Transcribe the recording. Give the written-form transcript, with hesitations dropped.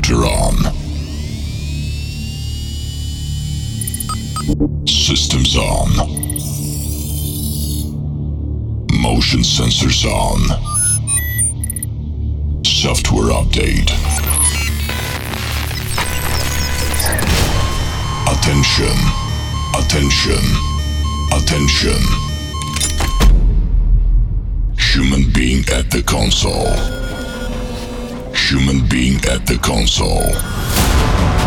Computer on. Systems on. Motion sensors on. Software update. Attention. Attention. Attention. Human being at the console. Human being at the console.